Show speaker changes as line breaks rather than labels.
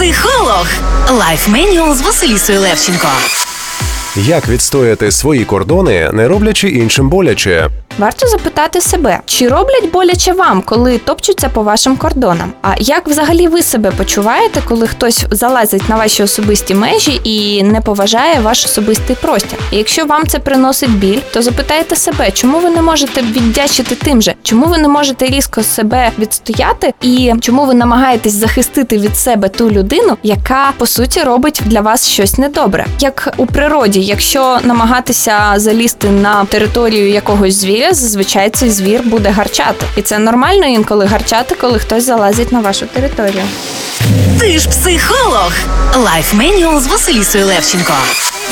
Психолог. Лайф Менюал з Василісою Левченко.
Як відстояти свої кордони, не роблячи іншим боляче?
Варто запитати себе, чи роблять боляче вам, коли топчуться по вашим кордонам? А як взагалі ви себе почуваєте, коли хтось залазить на ваші особисті межі і не поважає ваш особистий простір? І якщо вам це приносить біль, то запитайте себе, чому ви не можете віддячити тим же? Чому ви не можете різко себе відстояти? І чому ви намагаєтесь захистити від себе ту людину, яка, по суті, робить для вас щось недобре? Як у природі, якщо намагатися залізти на територію якогось звіря, зазвичай цей звір буде гарчати. І це нормально інколи гарчати, коли хтось залазить на вашу територію.
Ти ж психолог. Лайф Менюал з Василісою Левченко.